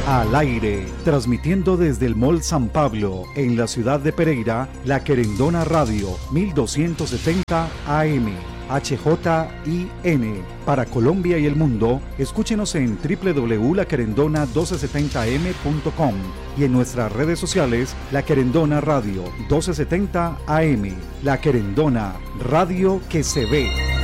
Al aire, transmitiendo desde el Mall San Pablo, en la ciudad de Pereira, La Querendona Radio, 1270 AM, HJIN. Para Colombia y el mundo, escúchenos en www.laquerendona1270m.com y en nuestras redes sociales, La Querendona Radio, 1270 AM. La Querendona, radio que se ve.